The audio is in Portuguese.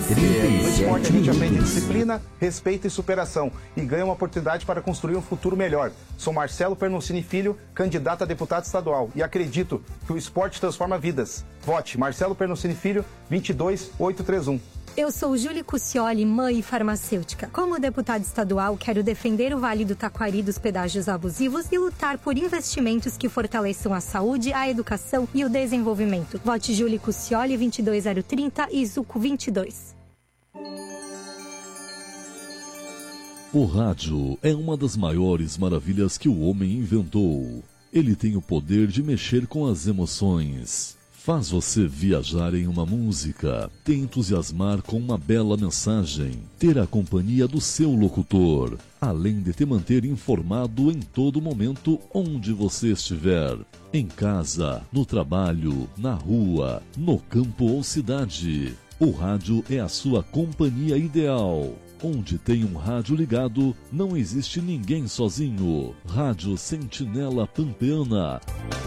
No esporte a gente aprende disciplina, respeito e superação e ganha uma oportunidade para construir um futuro melhor. Sou Marcelo Pernucini Filho, candidato a deputado estadual e acredito que o esporte transforma vidas. Vote Marcelo Pernucini Filho, 22831. Eu sou Júlia Cuccioli, mãe farmacêutica. Como deputada estadual, quero defender o Vale do Taquari dos pedágios abusivos e lutar por investimentos que fortaleçam a saúde, a educação e o desenvolvimento. Vote Júlia Cuccioli, 22030 e Zuco 22. O rádio é uma das maiores maravilhas que o homem inventou. Ele tem o poder de mexer com as emoções. Faz você viajar em uma música, te entusiasmar com uma bela mensagem, ter a companhia do seu locutor, além de te manter informado em todo momento onde você estiver. Em casa, no trabalho, na rua, no campo ou cidade. O rádio é a sua companhia ideal. Onde tem um rádio ligado, não existe ninguém sozinho. Rádio Sentinela Pampeana.